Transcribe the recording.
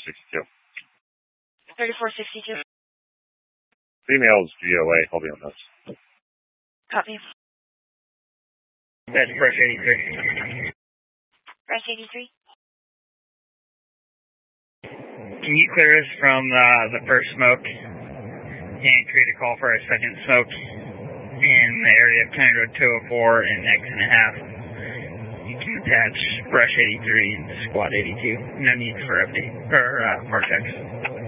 3462. 3462. Females GOA, I'll be on this. Copy. That's Brush 83. Brush 83. Can you clear us from the first smoke and create a call for a second smoke in the area of County Road 204 and X&a-half? You can attach Brush 83 and Squad 82. No need for update or Vortex.